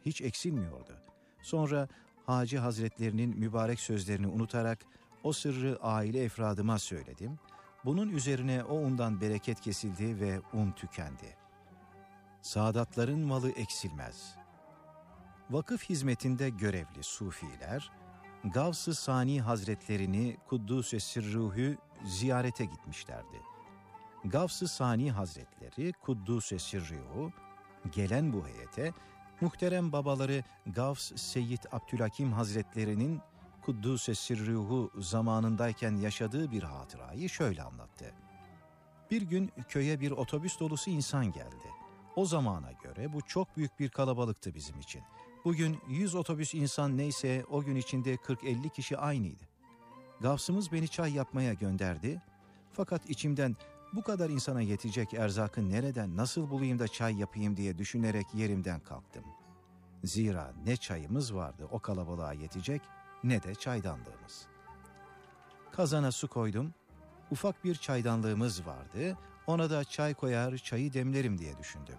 hiç eksilmiyordu. Sonra Hacı Hazretlerinin mübarek sözlerini unutarak o sırrı aile efradıma söyledim. Bunun üzerine o undan bereket kesildi ve un tükendi. Saadatların malı eksilmez. Vakıf hizmetinde görevli sufiler, Gavs-ı Sani Hazretlerini Kuddûs-i Sirruhü ziyarete gitmişlerdi. Gavs-ı Sani Hazretleri Kuddûs-i Sirruhü gelen bu heyete muhterem babaları Gavs Seyyid Abdülhakim Hazretlerinin Kuddûs-i Sirruhü zamanındayken yaşadığı bir hatırayı şöyle anlattı. Bir gün köye bir otobüs dolusu insan geldi. O zamana göre bu çok büyük bir kalabalıktı bizim için. Bugün 100 otobüs insan neyse o gün içinde 40-50 kişi aynıydı. Gavsımız beni çay yapmaya gönderdi. Fakat içimden bu kadar insana yetecek erzakı nereden nasıl bulayım da çay yapayım diye düşünerek yerimden kalktım. Zira ne çayımız vardı o kalabalığa yetecek ne de çaydanlığımız. Kazana su koydum. Ufak bir çaydanlığımız vardı. Ona da çay koyar çayı demlerim diye düşündüm.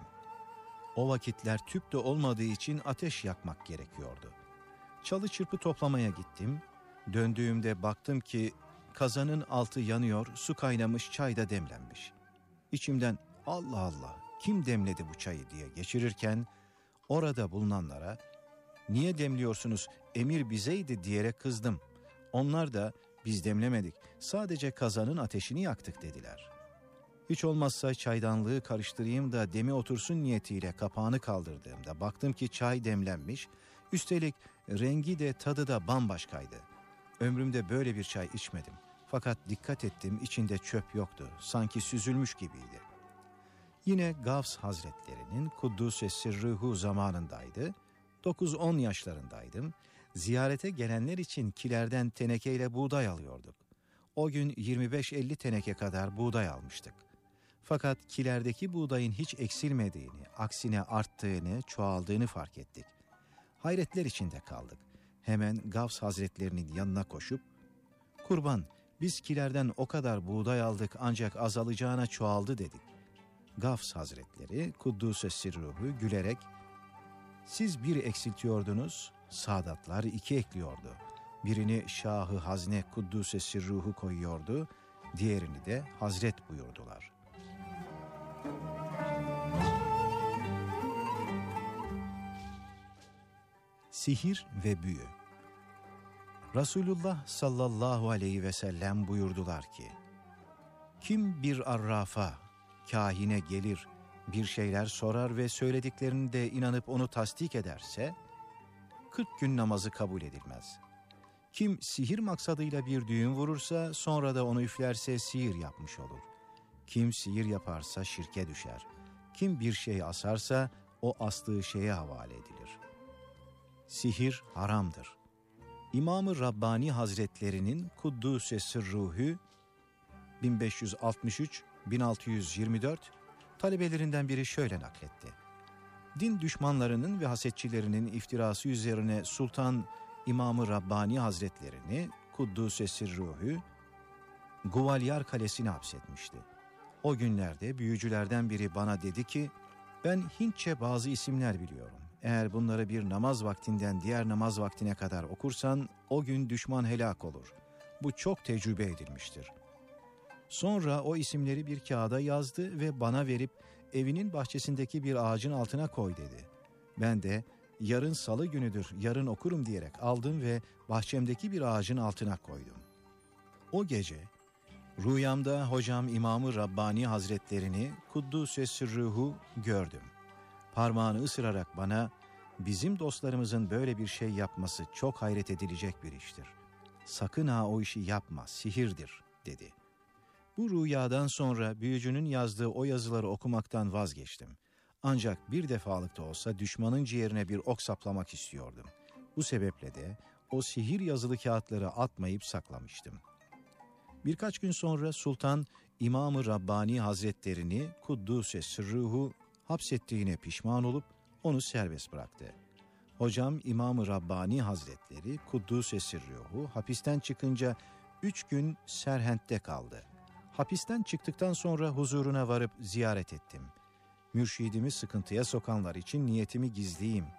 O vakitler tüp de olmadığı için ateş yakmak gerekiyordu. Çalı çırpı toplamaya gittim. Döndüğümde baktım ki kazanın altı yanıyor, su kaynamış, çay da demlenmiş. İçimden Allah Allah kim demledi bu çayı diye geçirirken orada bulunanlara niye demliyorsunuz emir bizeydi diyerek kızdım. Onlar da biz demlemedik sadece kazanın ateşini yaktık dediler. Hiç olmazsa çaydanlığı karıştırayım da demi otursun niyetiyle kapağını kaldırdığımda baktım ki çay demlenmiş, üstelik rengi de tadı da bambaşkaydı. Ömrümde böyle bir çay içmedim. Fakat dikkat ettim içinde çöp yoktu, sanki süzülmüş gibiydi. Yine Gavs Hazretlerinin Kuddûs-i Sirruhu zamanındaydı. 9-10 yaşlarındaydım. Ziyarete gelenler için kilerden tenekeyle buğday alıyorduk. O gün 25-50 teneke kadar buğday almıştık. Fakat kilerdeki buğdayın hiç eksilmediğini, aksine arttığını, çoğaldığını fark ettik. Hayretler içinde kaldık. Hemen Gavs Hazretlerinin yanına koşup, "Kurban, biz kilerden o kadar buğday aldık ancak azalacağına çoğaldı" dedik. Gavs Hazretleri Kuddûs-i Sirruhu gülerek, "Siz bir eksiltiyordunuz, Sadatlar 2 ekliyordu. Birini Şahı Hazne Kuddûs-i Sirruhu koyuyordu, diğerini de Hazret buyurdular." Sihir ve büyü. Resulullah sallallahu aleyhi ve sellem buyurdular ki, kim bir arrafa, kahine gelir, bir şeyler sorar ve söylediklerini de inanıp onu tasdik ederse, 40 gün namazı kabul edilmez. Kim sihir maksadıyla bir düğün vurursa, sonra da onu üflerse sihir yapmış olur. Kim sihir yaparsa şirke düşer. Kim bir şey asarsa, o astığı şeye havale edilir. Sihir haramdır. İmam-ı Rabbani Hazretlerinin Kuddûs-i Sirruhü 1563-1624 talebelerinden biri şöyle nakletti. Din düşmanlarının ve hasetçilerinin iftirası üzerine Sultan İmam-ı Rabbani Hazretlerini Kuddûs-i Sirruhü Guvalyar Kalesi'ne hapsetmişti. O günlerde büyücülerden biri bana dedi ki, ben Hintçe bazı isimler biliyorum. Eğer bunları bir namaz vaktinden diğer namaz vaktine kadar okursan o gün düşman helak olur. Bu çok tecrübe edilmiştir. Sonra o isimleri bir kağıda yazdı ve bana verip evinin bahçesindeki bir ağacın altına koy dedi. Ben de yarın salı günüdür, yarın okurum diyerek aldım ve bahçemdeki bir ağacın altına koydum. O gece rüyamda hocam İmam-ı Rabbani Hazretlerini Kuddûs-i Sirruhu gördüm. Parmağını ısırarak bana, bizim dostlarımızın böyle bir şey yapması çok hayret edilecek bir iştir. Sakın ha o işi yapma, sihirdir dedi. Bu rüyadan sonra büyücünün yazdığı o yazıları okumaktan vazgeçtim. Ancak bir defalık da olsa düşmanın ciğerine bir ok saplamak istiyordum. Bu sebeple de o sihir yazılı kağıtları atmayıp saklamıştım. Birkaç gün sonra Sultan İmam-ı Rabbani Hazretlerini Kuddûs-i Sirruhu hapsettiğine pişman olup onu serbest bıraktı. Hocam İmam-ı Rabbani Hazretleri Kuddûs-i Sirruhu hapisten çıkınca 3 gün Serhent'te kaldı. Hapisten çıktıktan sonra huzuruna varıp ziyaret ettim. Mürşidimi sıkıntıya sokanlar için niyetimi gizleyeyim.